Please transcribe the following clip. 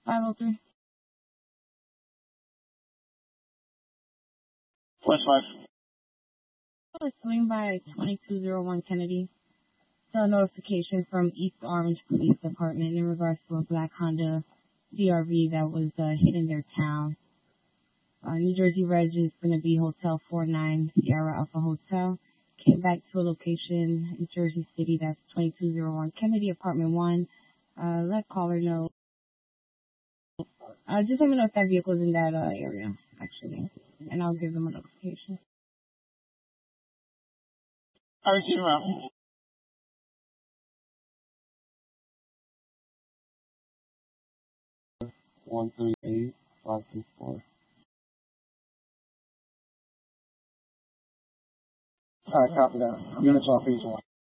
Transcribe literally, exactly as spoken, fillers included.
five oh three. West five. I swing by twenty-two oh one Kennedy. So a notification from East Orange Police Department in regards to a black Honda C R V that was uh, hit in their town. Uh, New Jersey Reg is going to be Hotel four nine Sierra Alpha Hotel. Came back to a location in Jersey City, that's twenty-two oh one Kennedy, apartment one. Uh, let caller know. Uh, just let me know if that vehicle is in that uh, area, actually, and I'll give them a notification. I receive ma'am. One three eight five two four. All right, copy that. Units off each one.